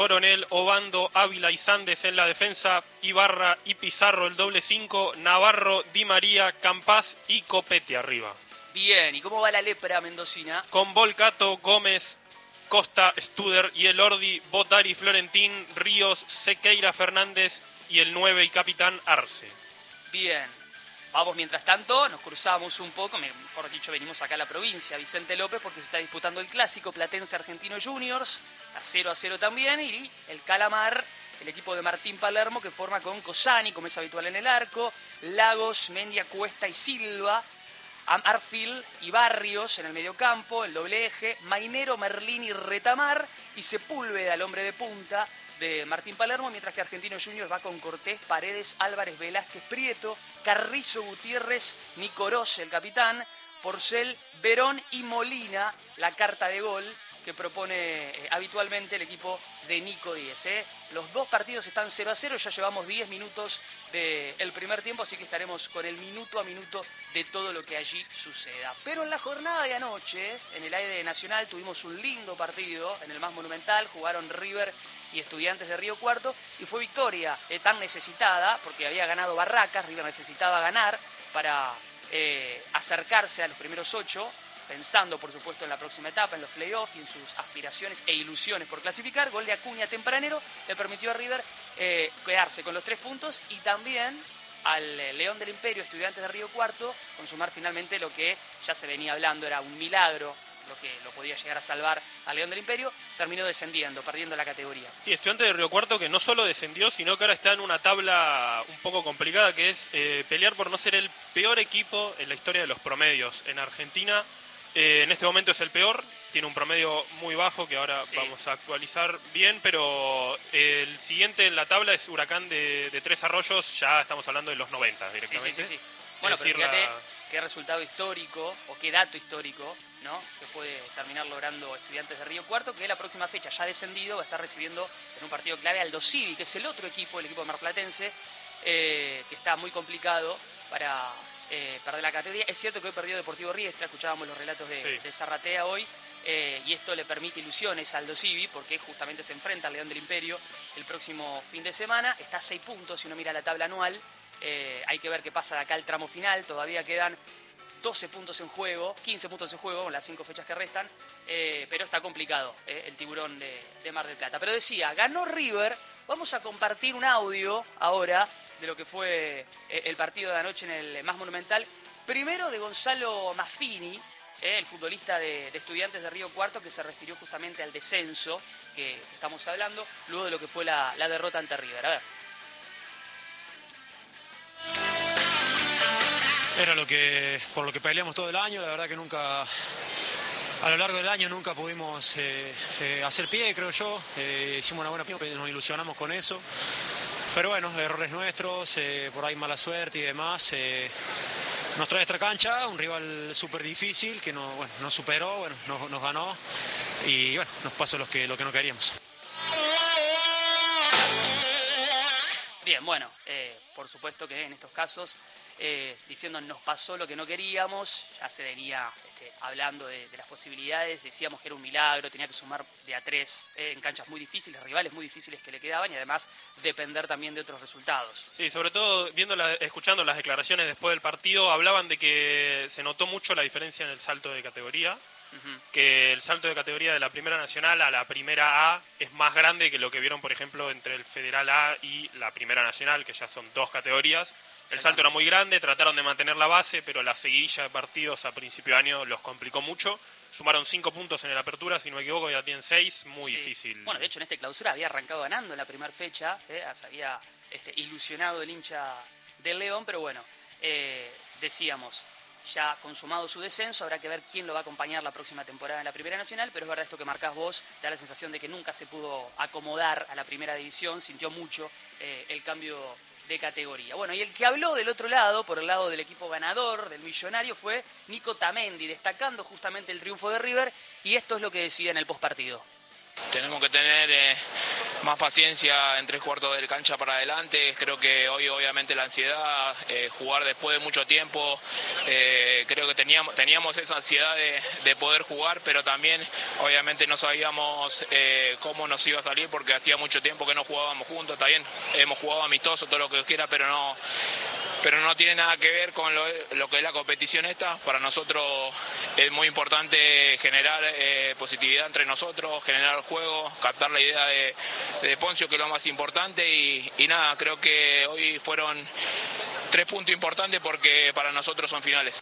Coronel, Obando, Ávila y Sandes en la defensa, Ibarra y Pizarro el doble 5, Navarro, Di María, Campás y Copete arriba. Bien, ¿y cómo va la lepra mendocina? Con Volcato, Gómez, Costa, Studer y Elordi, Botari, Florentín, Ríos, Sequeira, Fernández y el 9 y capitán Arce. Bien, vamos mientras tanto, nos cruzamos un poco, mejor dicho, venimos acá a la provincia, Vicente López, porque se está disputando el clásico Platense Argentino Juniors, a 0-0 también, y el Calamar, el equipo de Martín Palermo, que forma con Cosani, como es habitual en el arco, Lagos, Mendia, Cuesta y Silva, Arfield y Barrios en el mediocampo, el doble eje, Mainero, Merlín y Retamar, y Sepúlveda, el hombre de punta de Martín Palermo, mientras que Argentino Juniors va con Cortés, Paredes, Álvarez, Velázquez, Prieto, Carrizo, Gutiérrez, Nicorós, el capitán, Porcel, Verón y Molina, la carta de gol que propone habitualmente el equipo de Nico Díez. Los dos partidos están 0-0, ya llevamos 10 minutos del primer tiempo, así que estaremos con el minuto a minuto de todo lo que allí suceda. Pero en la jornada de anoche, en el aire nacional, tuvimos un lindo partido en el más monumental, jugaron River y Estudiantes de Río Cuarto, y fue victoria tan necesitada, porque había ganado Barracas, River necesitaba ganar para acercarse a los primeros 8, pensando por supuesto en la próxima etapa, en los playoffs y en sus aspiraciones e ilusiones por clasificar. Gol de Acuña tempranero le permitió a River quedarse con los 3 puntos, y también al León del Imperio, Estudiantes de Río Cuarto, consumar finalmente lo que ya se venía hablando, era un milagro lo que lo podía llegar a salvar al León del Imperio. Terminó descendiendo, perdiendo la categoría. Sí, Estudiantes de Río Cuarto, que no solo descendió, sino que ahora está en una tabla un poco complicada, que es pelear por no ser el peor equipo en la historia de los promedios en Argentina. En este momento es el peor, tiene un promedio muy bajo que ahora vamos a actualizar bien, pero el siguiente en la tabla es Huracán de Tres Arroyos, ya estamos hablando de los 90 directamente. Sí. Bueno, pero fíjate qué resultado histórico o qué dato histórico, ¿no?, que puede terminar logrando Estudiantes de Río Cuarto, que la próxima fecha, ya descendido, va a estar recibiendo en un partido clave al Dosivi, que es el otro equipo, el equipo marplatense, que está muy complicado para perder la categoría. Es cierto que hoy perdió Deportivo Riestra, escuchábamos los relatos de Zarratea hoy, y esto le permite ilusiones al Dosivi, porque justamente se enfrenta al León del Imperio el próximo fin de semana. Está a 6 puntos si uno mira la tabla anual. Hay que ver qué pasa de acá al tramo final. Todavía quedan 12 puntos en juego, 15 puntos en juego con las 5 fechas que restan, pero está complicado el tiburón de Mar del Plata. Pero decía, ganó River. Vamos a compartir un audio ahora de lo que fue el partido de anoche en el más monumental. Primero de Gonzalo Maffini, el futbolista de Estudiantes de Río Cuarto, que se refirió justamente al descenso que estamos hablando, luego de lo que fue la derrota ante River. A ver. Era por lo que peleamos todo el año. La verdad que nunca, a lo largo del año nunca pudimos hacer pie, creo yo. Hicimos una buena pie, nos ilusionamos con eso. Pero bueno, errores nuestros, por ahí mala suerte y demás. Nos trae esta cancha, un rival súper difícil que nos superó, nos ganó y nos pasó lo que no queríamos. Bien, por supuesto que en estos casos, diciendo nos pasó lo que no queríamos, ya se venía hablando de las posibilidades, decíamos que era un milagro, tenía que sumar de a 3 en canchas muy difíciles, rivales muy difíciles que le quedaban, y además depender también de otros resultados. Sí, sobre todo escuchando las declaraciones después del partido, hablaban de que se notó mucho la diferencia en el salto de categoría. Que el salto de categoría de la Primera Nacional a la Primera A es más grande que lo que vieron, por ejemplo, entre el Federal A y la Primera Nacional, que ya son 2 categorías. El salto era muy grande, trataron de mantener la base, pero la seguidilla de partidos a principio de año los complicó mucho. Sumaron 5 puntos en la apertura, si no me equivoco, ya tienen 6, muy difícil. Bueno, de hecho en esta clausura había arrancado ganando en la primera fecha, se había ilusionado el hincha del León, pero decíamos, ya consumado su descenso, habrá que ver quién lo va a acompañar la próxima temporada en la Primera Nacional, pero es verdad esto que marcás vos, da la sensación de que nunca se pudo acomodar a la Primera División, sintió mucho el cambio de categoría. Bueno, y el que habló del otro lado, por el lado del equipo ganador, del millonario, fue Nico Tamendi, destacando justamente el triunfo de River, y esto es lo que decía en el postpartido. Tenemos que tener más paciencia en 3/4 del cancha para adelante. Creo que hoy obviamente la ansiedad, jugar después de mucho tiempo, creo que teníamos esa ansiedad de poder jugar, pero también obviamente no sabíamos cómo nos iba a salir porque hacía mucho tiempo que no jugábamos juntos. También hemos jugado amistoso, todo lo que quiera, pero no tiene nada que ver con lo que es la competición esta. Para nosotros es muy importante generar positividad entre nosotros, generar el juego, captar la idea de Poncio, que es lo más importante, y nada, creo que hoy fueron 3 puntos importantes porque para nosotros son finales.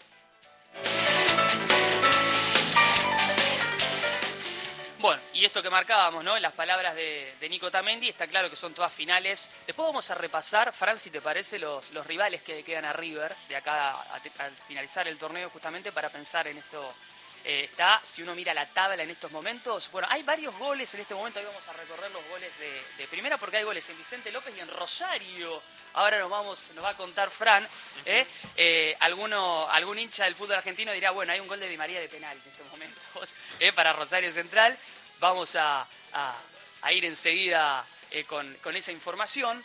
Bueno, y esto que marcábamos, ¿no? En las palabras de Nico Otamendi, está claro que son todas finales. Después vamos a repasar, Fran, si te parece, los rivales que quedan a River de acá al finalizar el torneo, justamente para pensar en esto. Si uno mira la tabla en estos momentos, bueno, hay varios goles en este momento. Hoy vamos a recorrer los goles de primera, porque hay goles en Vicente López y en Rosario. Ahora nos va a contar Fran. Algún hincha del fútbol argentino dirá, bueno, hay un gol de Di María de penal en estos momentos para Rosario Central. Vamos a ir enseguida con esa información.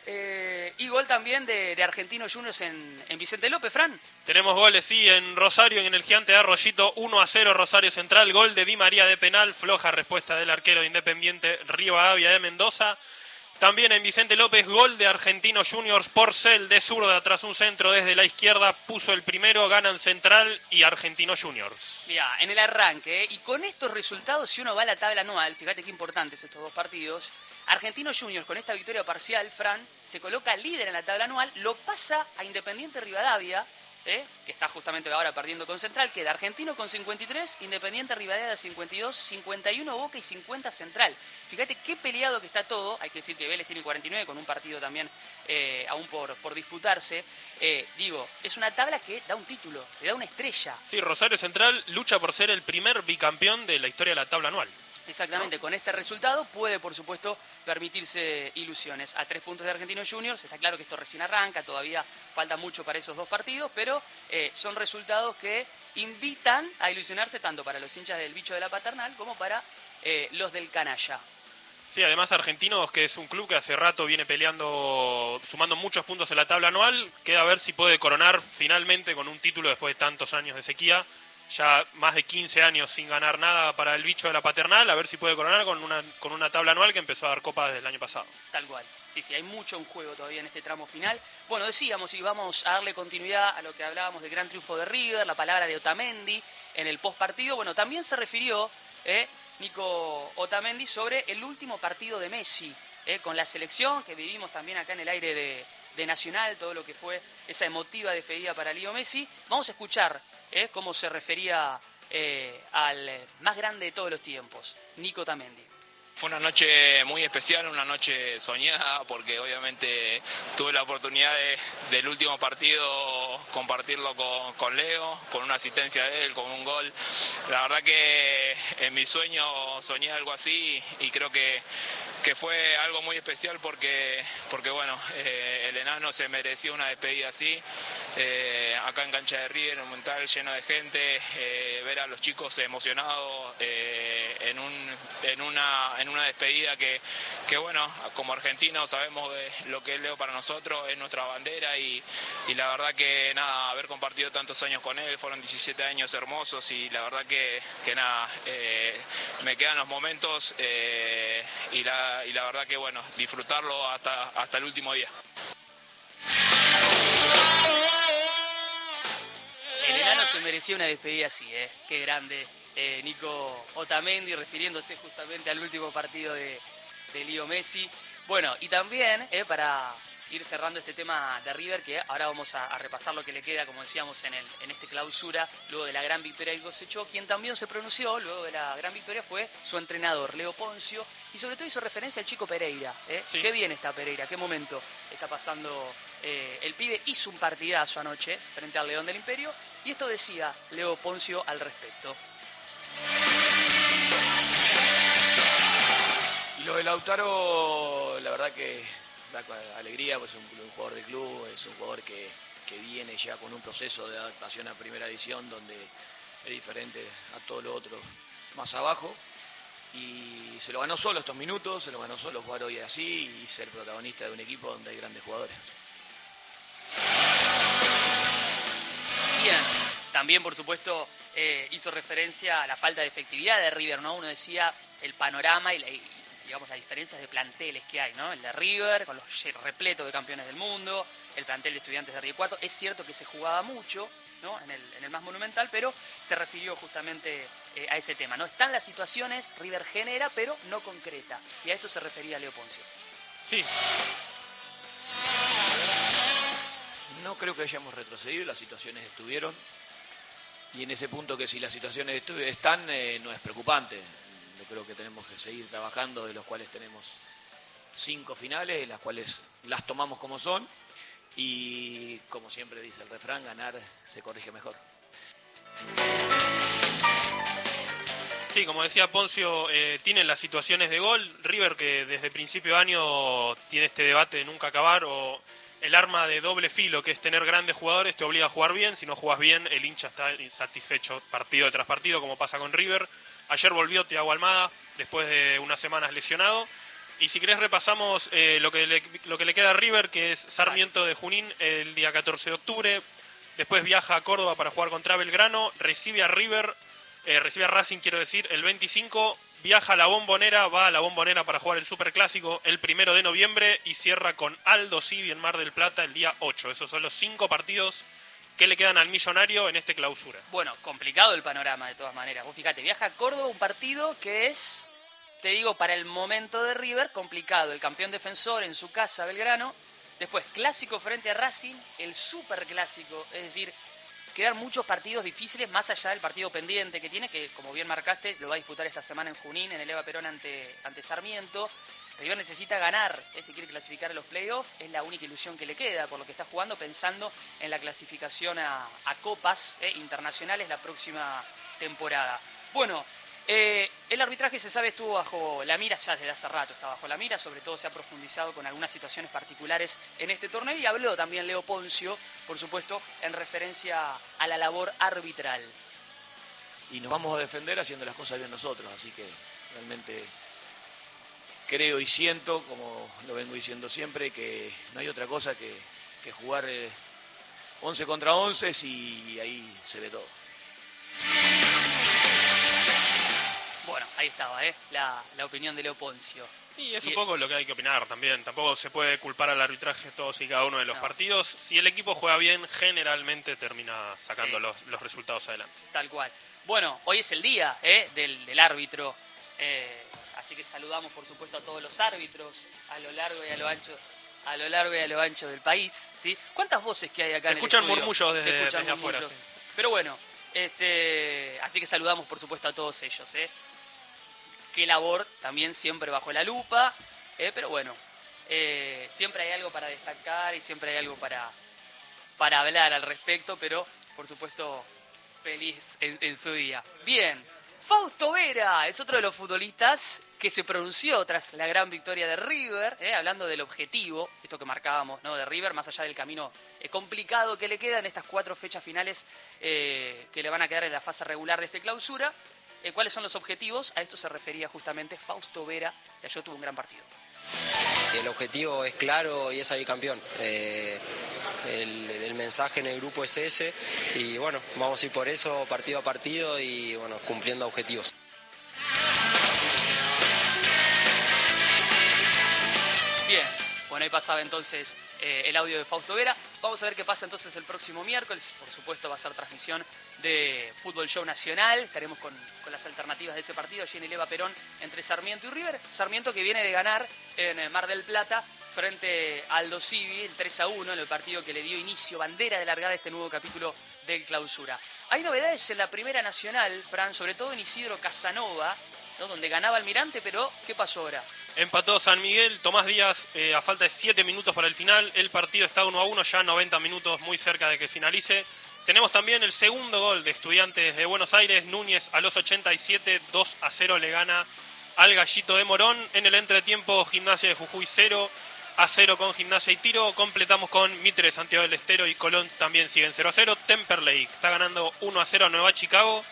Y gol también de Argentinos Juniors en Vicente López, Fran. Tenemos goles, sí, en Rosario, en el Gigante de Arroyito, 1-0 Rosario Central, gol de Di María de penal, floja respuesta del arquero de Independiente Rivadavia de Mendoza. También en Vicente López, gol de Argentinos Juniors, Porcel de zurda tras un centro desde la izquierda, puso el primero, ganan Central y Argentinos Juniors. Mira, en el arranque, y con estos resultados, si uno va a la tabla anual, fíjate qué importantes estos dos partidos, Argentinos Juniors con esta victoria parcial, Fran, se coloca líder en la tabla anual, lo pasa a Independiente Rivadavia, que está justamente ahora perdiendo con Central, queda Argentino con 53, Independiente Rivadavia 52, 51 Boca y 50 Central. Fíjate qué peleado que está todo. Hay que decir que Vélez tiene 49 con un partido también aún por disputarse. Es una tabla que da un título, le da una estrella. Sí, Rosario Central lucha por ser el primer bicampeón de la historia de la tabla anual. Exactamente, ¿no? Con este resultado puede, por supuesto, permitirse ilusiones. A 3 puntos de Argentinos Juniors, está claro que esto recién arranca, todavía falta mucho para esos dos partidos, pero son resultados que invitan a ilusionarse tanto para los hinchas del bicho de la Paternal como para los del Canalla. Sí, además Argentinos, que es un club que hace rato viene peleando, sumando muchos puntos en la tabla anual, queda a ver si puede coronar finalmente con un título después de tantos años de sequía. Ya más de 15 años sin ganar nada para el bicho de la Paternal, a ver si puede coronar con una tabla anual que empezó a dar copa desde el año pasado. Tal cual. Sí, hay mucho en juego todavía en este tramo final. Bueno, decíamos, y vamos a darle continuidad a lo que hablábamos del gran triunfo de River, la palabra de Otamendi en el postpartido. Bueno, también se refirió Nico Otamendi sobre el último partido de Messi con la selección, que vivimos también acá en el aire de Nacional, todo lo que fue esa emotiva despedida para Leo Messi. Vamos a escuchar cómo se refería al más grande de todos los tiempos, Nico Otamendi. Fue una noche muy especial, una noche soñada, porque obviamente tuve la oportunidad del último partido compartirlo con Leo, con una asistencia de él, con un gol. La verdad que en mi sueño soñé algo así y creo que fue algo muy especial porque bueno, el enano se merecía una despedida así. Acá en cancha de River, en un Monumental lleno de gente, ver a los chicos emocionados en una despedida que bueno, como argentinos sabemos de lo que es Leo para nosotros, es nuestra bandera y la verdad que nada, haber compartido tantos años con él, fueron 17 años hermosos y la verdad que nada, me quedan los momentos y la verdad que bueno, disfrutarlo hasta el último día. El enano se merecía una despedida así, qué grande Nico Otamendi, refiriéndose justamente al último partido de Leo Messi. Bueno, y también para ir cerrando este tema de River, que ahora vamos a repasar lo que le queda, como decíamos, en este clausura, luego de la gran victoria que cosechó. Quien también se pronunció luego de la gran victoria fue su entrenador, Leo Poncio, y sobre todo hizo referencia al chico Pereira. Sí. Qué bien está Pereira, qué momento está pasando el pibe. Hizo un partidazo anoche frente al León del Imperio, y esto decía Leo Poncio al respecto. Y lo de Lautaro, la verdad que da alegría, pues es un jugador de club, es un jugador que viene ya con un proceso de adaptación a primera división donde es diferente a todo lo otro más abajo. y se lo ganó solo estos minutos, se lo ganó solo jugar hoy así y ser protagonista de un equipo donde hay grandes jugadores. Bien, también por supuesto hizo referencia a la falta de efectividad de River, ¿no? Uno decía el panorama y digamos las diferencias de planteles que hay, ¿no? El de River, con los repletos de campeones del mundo, el plantel de Estudiantes de Río Cuarto. Es cierto que se jugaba mucho, ¿no? en el más monumental, pero se refirió justamente a ese tema, ¿no? Están las situaciones, River genera, pero no concreta. Y a esto se refería Leo Poncio. Sí. No creo que hayamos retrocedido, las situaciones estuvieron. Y en ese punto que si las situaciones están, no es preocupante. Yo creo que tenemos que seguir trabajando, de los cuales tenemos 5 finales, las cuales las tomamos como son. Y como siempre dice el refrán, ganar se corrige mejor. Sí, como decía Poncio, tienen las situaciones de gol. River, que desde principio de año tiene este debate de nunca acabar, o el arma de doble filo, que es tener grandes jugadores, te obliga a jugar bien. Si no juegas bien, el hincha está insatisfecho partido tras partido, como pasa con River. Ayer volvió Thiago Almada, después de unas semanas lesionado. Y si querés repasamos lo que le queda a River, que es Sarmiento de Junín el día 14 de octubre. Después viaja a Córdoba para jugar contra Belgrano. Recibe a Racing, quiero decir, el 25. Viaja a La Bombonera, va a La Bombonera para jugar el Superclásico el 1 de noviembre. Y cierra con Aldo Civi en Mar del Plata el día 8. Esos son los 5 partidos que le quedan al Millonario en este clausura. Bueno, complicado el panorama de todas maneras. Vos fíjate, viaja a Córdoba, un partido que es, te digo, para el momento de River, complicado. El campeón defensor en su casa, Belgrano. Después, clásico frente a Racing, el superclásico. Es decir, quedan muchos partidos difíciles, más allá del partido pendiente que tiene, que como bien marcaste, lo va a disputar esta semana en Junín, en el Eva Perón ante Sarmiento. River necesita ganar, si quiere clasificar a los playoffs, es la única ilusión que le queda, por lo que está jugando, pensando en la clasificación a copas internacionales la próxima temporada. Bueno, el arbitraje, se sabe, estuvo bajo la mira, ya desde hace rato está bajo la mira, sobre todo se ha profundizado con algunas situaciones particulares en este torneo, y habló también Leo Poncio, por supuesto, en referencia a la labor arbitral. Y nos vamos a defender haciendo las cosas bien nosotros, así que realmente creo y siento, como lo vengo diciendo siempre, que no hay otra cosa que jugar 11 contra 11 y ahí se ve todo. Bueno, ahí estaba, la opinión de Leo Poncio. Y es un poco lo que hay que opinar también. Tampoco se puede culpar al arbitraje todos y cada uno de los partidos. Si el equipo juega bien, generalmente termina sacando los resultados adelante. Tal cual. Bueno, hoy es el día del árbitro. Así que saludamos, por supuesto, a todos los árbitros a lo largo y a lo ancho del país, ¿sí? ¿Cuántas voces que hay acá en el estudio? Se escuchan murmullos desde afuera. Sí. Pero bueno, así que saludamos, por supuesto, a todos ellos, Qué labor, también siempre bajo la lupa, pero bueno, siempre hay algo para destacar y siempre hay algo para hablar al respecto, pero por supuesto feliz en su día. Bien, Fausto Vera es otro de los futbolistas que se pronunció tras la gran victoria de River, hablando del objetivo, esto que marcábamos, ¿no?, de River, más allá del camino complicado que le queda en estas 4 fechas finales que le van a quedar en la fase regular de este clausura. ¿Cuáles son los objetivos? A esto se refería justamente Fausto Vera, que ayer tuvo un gran partido. El objetivo es claro y es salir campeón. El mensaje en el grupo es ese y bueno, vamos a ir por eso partido a partido y bueno, cumpliendo objetivos. Bien, bueno, ahí pasaba entonces el audio de Fausto Vera. Vamos a ver qué pasa entonces el próximo miércoles. Por supuesto va a ser transmisión de Fútbol Show Nacional. Estaremos con las alternativas de ese partido allí en el Eva Perón entre Sarmiento y River. Sarmiento que viene de ganar en Mar del Plata frente a Aldo Civi, el 3-1, en el partido que le dio inicio, bandera de largada, este nuevo capítulo del clausura. Hay novedades en la Primera Nacional, Fran, sobre todo en Isidro Casanova, ¿no?, donde ganaba Almirante, pero ¿qué pasó ahora? Empató San Miguel, Tomás Díaz, a falta de 7 minutos para el final. El partido está 1-1, ya 90 minutos, muy cerca de que finalice. Tenemos también el segundo gol de Estudiantes de Buenos Aires. Núñez a los 87, 2-0 le gana al Gallito de Morón. En el entretiempo, Gimnasia de Jujuy 0-0 con Gimnasia y Tiro. Completamos con Mitre, Santiago del Estero y Colón también siguen 0-0. Temperley está ganando 1-0 a Nueva Chicago.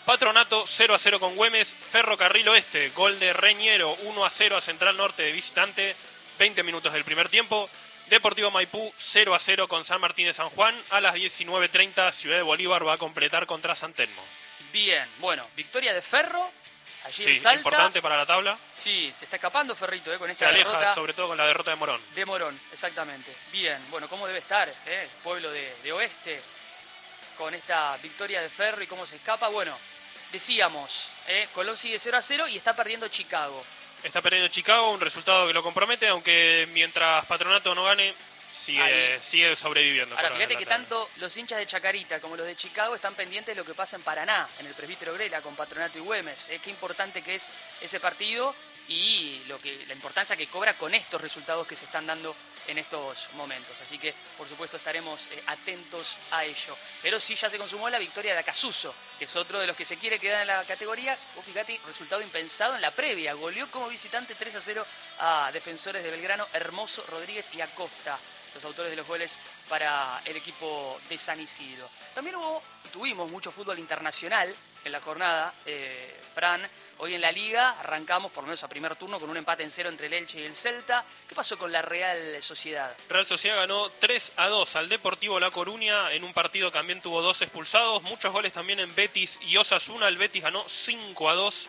Patronato 0-0 con Güemes. Ferrocarril Oeste, gol de Reñero, 1-0 a Central Norte de visitante, 20 minutos del primer tiempo. Deportivo Maipú 0-0 con San Martín de San Juan. A las 19:30 Ciudad de Bolívar va a completar contra San Telmo. Bien, bueno, victoria de Ferro. Allí Sí, en Salta. importante para la tabla. Sí, se está escapando Ferrito con Se esta aleja derrota. sobre todo con la derrota de Morón. De Morón, exactamente. Bien, bueno, ¿cómo debe estar el pueblo de Oeste con esta victoria de Ferro y cómo se escapa? Bueno, decíamos, Colón sigue 0-0 y está perdiendo Chicago. Está perdiendo Chicago, un resultado que lo compromete, aunque mientras Patronato no gane, sigue sobreviviendo. Ahora, fíjate que tanto los hinchas de Chacarita como los de Chicago están pendientes de lo que pasa en Paraná, en el Presbítero Grela, con Patronato y Güemes. Qué importante que es ese partido y la importancia que cobra con estos resultados que se están dando en estos momentos. Así que, por supuesto, estaremos atentos a ello. Pero sí ya se consumó la victoria de Acasuso, que es otro de los que se quiere quedar en la categoría. Fíjate, resultado impensado en la previa. Goleó como visitante 3-0 a Defensores de Belgrano, Hermoso, Rodríguez y Acosta, los autores de los goles para el equipo de San Isidro. También tuvimos mucho fútbol internacional en la jornada, Fran. Hoy en la Liga arrancamos, por lo menos a primer turno, con un empate en 0 entre el Elche y el Celta. ¿Qué pasó con la Real Sociedad? Real Sociedad ganó 3-2 al Deportivo La Coruña en un partido que también tuvo 2 expulsados. Muchos goles también en Betis y Osasuna. El Betis ganó 5-2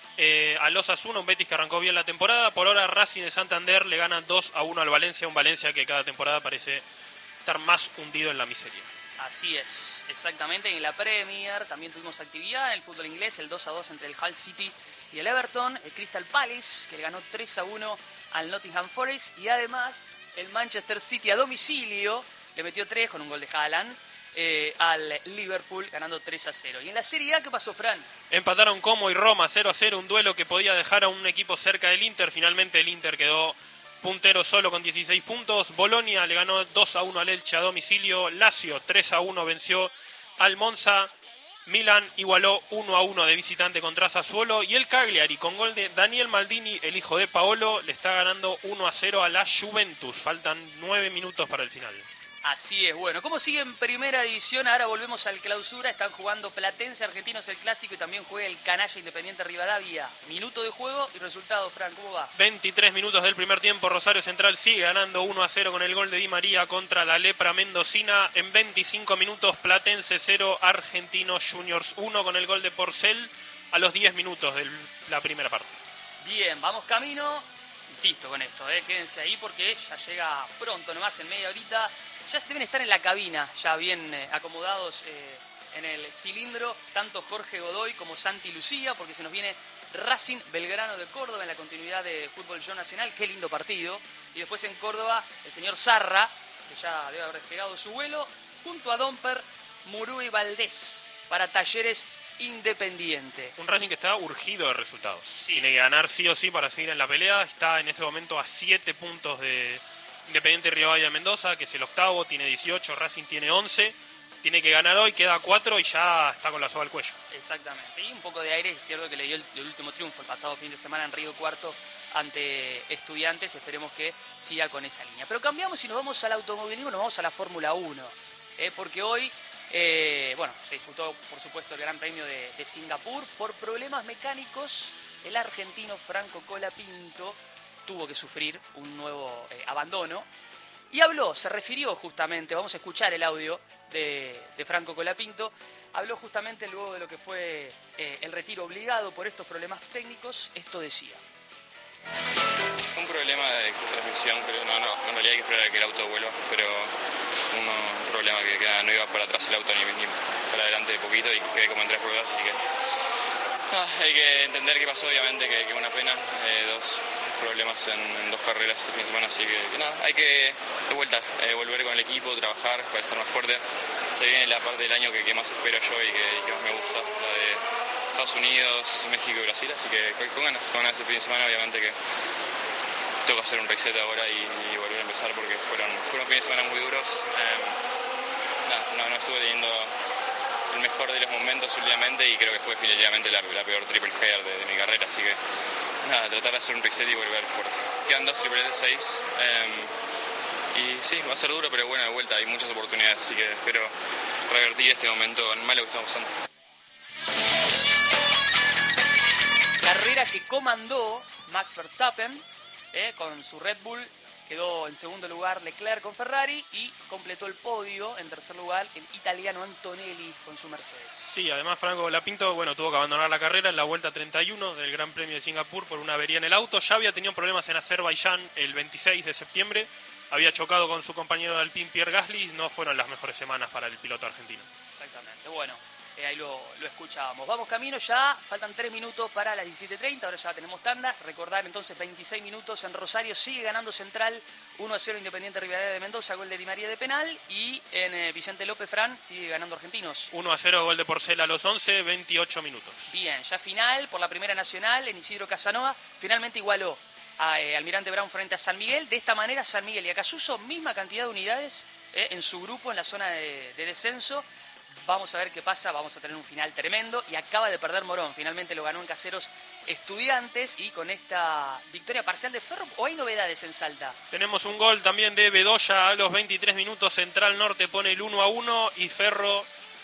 al Osasuna, un Betis que arrancó bien la temporada. Por ahora Racing de Santander le gana 2-1 al Valencia, un Valencia que cada temporada parece estar más hundido en la miseria. Así es, exactamente. En la Premier también tuvimos actividad en el fútbol inglés, el 2-2 entre el Hull City y el Everton, el Crystal Palace, que le ganó 3-1 al Nottingham Forest, y además el Manchester City a domicilio le metió 3 con un gol de Haaland al Liverpool, ganando 3-0. ¿Y en la Serie A qué pasó, Fran? Empataron Como y Roma 0-0, un duelo que podía dejar a un equipo cerca del Inter. Finalmente el Inter quedó puntero solo con 16 puntos. Bolonia le ganó 2-1 al Elche a domicilio. Lazio 3-1 venció al Monza. Milan igualó 1-1 de visitante contra Sassuolo. Y el Cagliari, con gol de Daniel Maldini, el hijo de Paolo, le está ganando 1-0 a la Juventus. Faltan 9 minutos para el final. Así es, bueno, ¿cómo sigue en primera división? Ahora volvemos al clausura, están jugando Platense Argentinos el clásico y también juega el Canalla Independiente Rivadavia. Minuto de juego y resultado, Fran, ¿cómo va? 23 minutos del primer tiempo, Rosario Central sigue ganando 1-0 con el gol de Di María contra la Lepra Mendocina. En 25 minutos, Platense 0, Argentinos Juniors 1 con el gol de Porcel a los 10 minutos de la primera parte. Bien, vamos camino, insisto con esto, quédense ahí porque ya llega pronto, nomás en media horita. Ya deben estar en la cabina, ya bien acomodados en el cilindro, tanto Jorge Godoy como Santi Lucía, porque se nos viene Racing Belgrano de Córdoba en la continuidad de Fútbol Show Nacional. Qué lindo partido. Y después en Córdoba, el señor Zarra, que ya debe haber despegado su vuelo, junto a Domper, Murú y Valdés, para Talleres Independiente. Un Racing que está urgido de resultados. Sí. Tiene que ganar sí o sí para seguir en la pelea. Está en este momento a 7 puntos de Independiente Rivadavia de Mendoza, que es el octavo, tiene 18, Racing tiene 11. Tiene que ganar hoy, queda 4 y ya está con la soga al cuello. Exactamente. Y un poco de aire, es cierto que le dio el último triunfo el pasado fin de semana en Río Cuarto ante Estudiantes. Esperemos que siga con esa línea. Pero cambiamos y nos vamos al automovilismo, nos vamos a la Fórmula 1. Porque hoy, se disputó, por supuesto, el Gran Premio de Singapur. Por problemas mecánicos, el argentino Franco Colapinto tuvo que sufrir un nuevo abandono. Y se refirió justamente, vamos a escuchar el audio de Franco Colapinto, habló justamente luego de lo que fue el retiro obligado por estos problemas técnicos. Esto decía. Un problema de transmisión, pero en realidad hay que esperar a que el auto vuelva, pero un problema que no iba para atrás el auto ni para adelante de poquito y quedé como en 3 ruedas, así que hay que entender qué pasó, obviamente que una pena, 2 problemas en 2 carreras este fin de semana, así que nada, hay que de vuelta volver con el equipo, trabajar para estar más fuerte. Se viene la parte del año que más espero yo y que más me gusta, la de Estados Unidos, México y Brasil, así que con ganas este fin de semana. Obviamente que tengo que hacer un reset ahora y volver a empezar porque fueron fines de semana muy duros. No estuve teniendo el mejor de los momentos últimamente y creo que fue definitivamente la peor triple header de mi carrera, así que tratar de hacer un reset y volver fuerte. Quedan 2 triples de 6 y sí, va a ser duro, pero bueno, de vuelta hay muchas oportunidades, así que espero revertir este momento malo que estamos pasando. carrera que comandó Max Verstappen con su Red Bull. Quedó en segundo lugar Leclerc con Ferrari y completó el podio en tercer lugar el italiano Antonelli con su Mercedes. Sí, además Franco Colapinto, tuvo que abandonar la carrera en la vuelta 31 del Gran Premio de Singapur por una avería en el auto. Ya había tenido problemas en Azerbaiyán el 26 de septiembre. Había chocado con su compañero de Alpine, Pierre Gasly. No fueron las mejores semanas para el piloto argentino. Exactamente, bueno. Ahí lo escuchábamos. Vamos camino ya, faltan 3 minutos para las 17:30, ahora ya tenemos tanda. Recordar entonces 26 minutos en Rosario, sigue ganando Central 1-0 Independiente Rivadavia de Mendoza, gol de Di María de penal. Y en Vicente López Fran sigue ganando Argentinos. 1-0 gol de Porcel a los 11, 28 minutos. Bien, ya final por la Primera Nacional en Isidro Casanova, finalmente igualó a Almirante Brown frente a San Miguel. De esta manera San Miguel y Acasuso, misma cantidad de unidades en su grupo en la zona de descenso. Vamos a ver qué pasa, vamos a tener un final tremendo y acaba de perder Morón, finalmente lo ganó en Caseros Estudiantes y con esta victoria parcial de Ferro, ¿o hay novedades en Salta? Tenemos un gol también de Bedoya a los 23 minutos, Central Norte pone el 1-1 y Ferro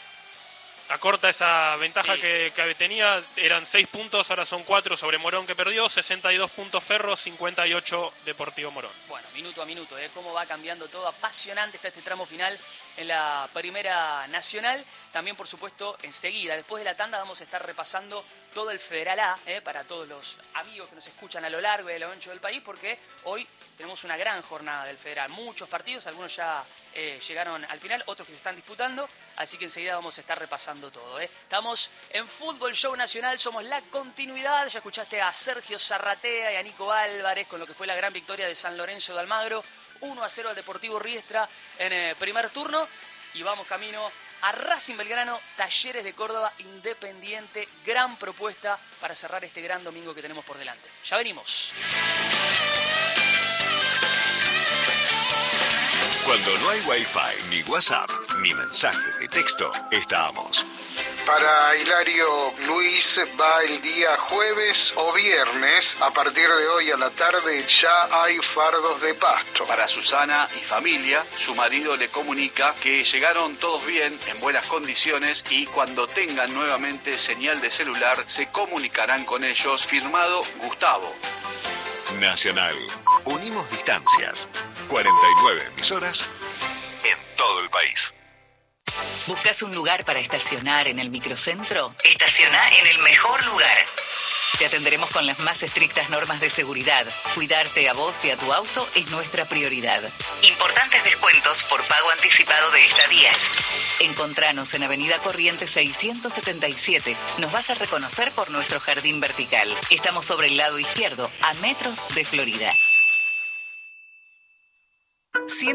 acorta esa ventaja que tenía, eran 6 puntos, ahora son 4 sobre Morón que perdió, 62 puntos Ferro, 58 Deportivo Morón. Bueno, minuto a minuto, cómo va cambiando todo, apasionante está este tramo final en la Primera Nacional. También, por supuesto, enseguida, después de la tanda, vamos a estar repasando todo el Federal A, para todos los amigos que nos escuchan a lo largo y a lo ancho del país, porque hoy tenemos una gran jornada del Federal. Muchos partidos, algunos ya llegaron al final, otros que se están disputando, así que enseguida vamos a estar repasando todo. Estamos en Fútbol Show Nacional, somos la continuidad. Ya escuchaste a Sergio Zarratea y a Nico Álvarez con lo que fue la gran victoria de San Lorenzo de Almagro, 1-0 al Deportivo Riestra en primer turno. Y vamos camino a Racing Belgrano, Talleres de Córdoba, Independiente. Gran propuesta para cerrar este gran domingo que tenemos por delante. Ya venimos. Cuando no hay Wi-Fi, ni WhatsApp, ni mensajes de texto, estamos. Para Hilario Luis va el día jueves o viernes. A partir de hoy a la tarde ya hay fardos de pasto. Para Susana y familia, su marido le comunica que llegaron todos bien, en buenas condiciones, y cuando tengan nuevamente señal de celular se comunicarán con ellos. Firmado Gustavo. Nacional. Unimos distancias. 49 emisoras en todo el país. ¿Buscas un lugar para estacionar en el microcentro? Estaciona en el mejor lugar. Te atenderemos con las más estrictas normas de seguridad. Cuidarte a vos y a tu auto es nuestra prioridad. Importantes descuentos por pago anticipado de estadías. Encontranos en Avenida Corrientes 677. Nos vas a reconocer por nuestro jardín vertical. Estamos sobre el lado izquierdo, a metros de Florida.